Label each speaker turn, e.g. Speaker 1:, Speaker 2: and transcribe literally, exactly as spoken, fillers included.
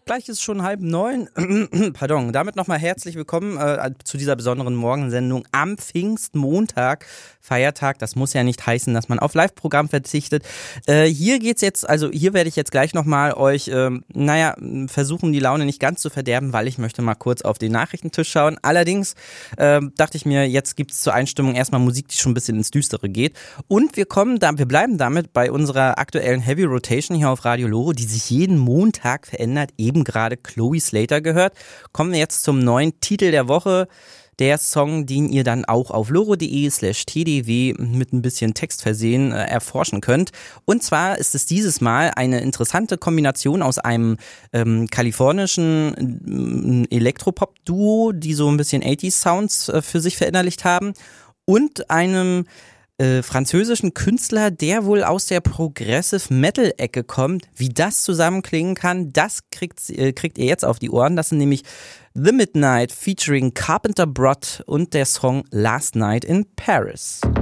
Speaker 1: Gleich ist schon halb neun. Pardon. Damit nochmal herzlich willkommen äh, zu dieser besonderen Morgensendung am Pfingstmontag, Feiertag. Das muss ja nicht heißen, dass man auf Live-Programm verzichtet. Äh, hier geht's jetzt, also hier werde ich jetzt gleich nochmal euch, äh, naja, versuchen die Laune nicht ganz zu verderben, weil ich möchte mal kurz auf den Nachrichtentisch schauen. Allerdings äh, dachte ich mir, jetzt gibt's zur Einstimmung erstmal Musik, die schon ein bisschen ins Düstere geht. Und wir kommen da, wir bleiben damit bei unserer aktuellen Heavy Rotation hier auf Radio Loro, die sich jeden Montag verändert, eben gerade Chloe Slater gehört. Kommen wir jetzt zum neuen Titel der Woche. Der Song, den ihr dann auch auf loro.de slash tdw mit ein bisschen Text versehen äh, erforschen könnt. Und zwar ist es dieses Mal eine interessante Kombination aus einem ähm, kalifornischen äh, Elektropop-Duo, die so ein bisschen achtziger Sounds äh, für sich verinnerlicht haben, und einem Äh, französischen Künstler, der wohl aus der Progressive Metal Ecke kommt. Wie das zusammenklingen kann, das kriegt, äh, kriegt ihr jetzt auf die Ohren. Das sind nämlich The Midnight featuring Carpenter Brut und der Song Last Night in Paris.